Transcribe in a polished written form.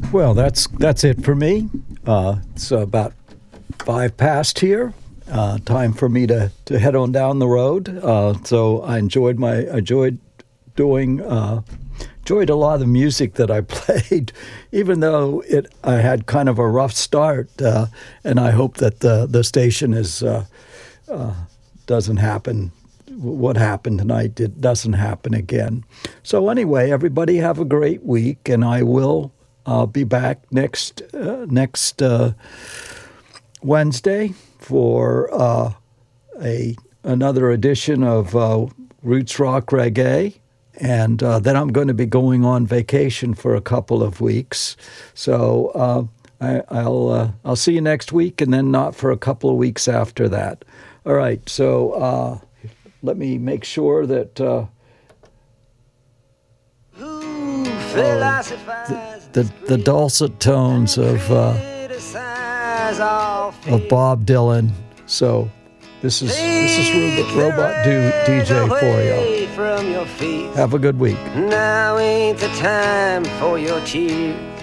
Well, that's it for me. It's about 5 past here. Time for me to head on down the road. So I enjoyed doing enjoyed a lot of the music that I played, even though I had kind of a rough start. And I hope that the station doesn't happen. What happened tonight, it doesn't happen again. So anyway, everybody have a great week, and I will be back next Wednesday for another edition of Roots Rock Reggae, and then I'm going to be going on vacation for a couple of weeks. So I'll see you next week, and then not for a couple of weeks after that. All right, so let me make sure that the dulcet tones of Bob Dylan. So this is Robot DJ for you. Have a good week. Now ain't the time for your tears.